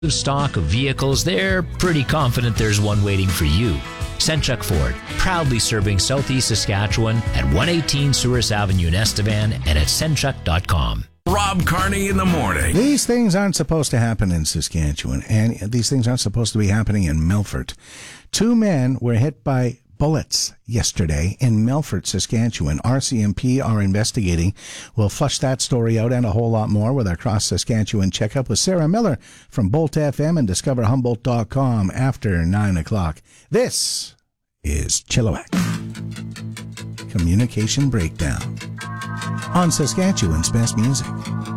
stock of vehicles, they're pretty confident there's one waiting for you. Senchuk Ford, proudly serving Southeast Saskatchewan at 118 Souris Avenue in Estevan and at senchuk.com. Rob Carney in the morning. These things aren't supposed to happen in Saskatchewan, and these things aren't supposed to be happening in Melfort. 2 men were hit by bullets yesterday in Melfort, Saskatchewan. RCMP are investigating. We'll flush that story out and a whole lot more with our Cross Saskatchewan checkup with Sarah Miller from Bolt FM and DiscoverHumboldt.com after 9 o'clock. This is Chilliwack Communication Breakdown on Saskatchewan's Best Music.